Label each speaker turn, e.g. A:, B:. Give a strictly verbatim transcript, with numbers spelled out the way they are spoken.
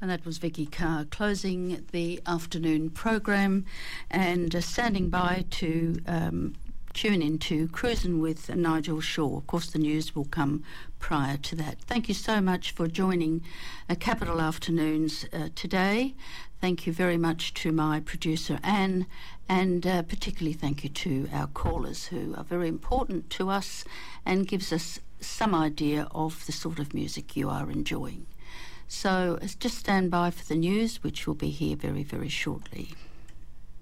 A: And that was Vicky Carr closing the afternoon program and uh, standing by to um, tune into Cruising with Nigel Shaw. Of course, the news will come prior to that. Thank you so much for joining uh, Capital Afternoons uh, today. Thank you very much to my producer, Anne, and uh, particularly thank you to our callers who are very important to us and gives us some idea of the sort of music you are enjoying. So just stand by for the news, which will be here very, very shortly.